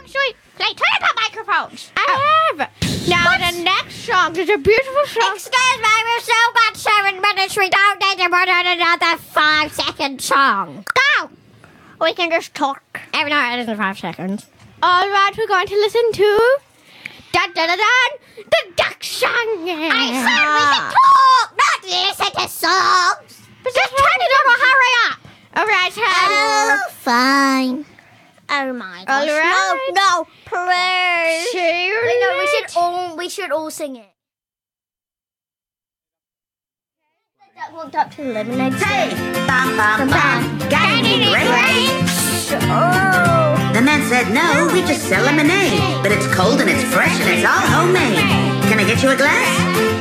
actually play. Turn up our microphones. I have. Now the next song is a beautiful song. Excuse me, we've still got 7 minutes. We don't need to put on another 5-second song. Go! We can just talk. Every now and then 5 seconds. All right, we're going to listen to the duck song. I said we can talk, not listen to songs. But just turn it over. Hurry up. All right, Oh, fine. Oh my gosh. All right. No, please. See you Wait, no, later. we should all sing it. That walked up to the lemonade. Hey, bum bum bum, got any drinks? Oh. The man said no, we just sell lemonade, but it's cold and it's fresh and it's all homemade. Can I get you a glass?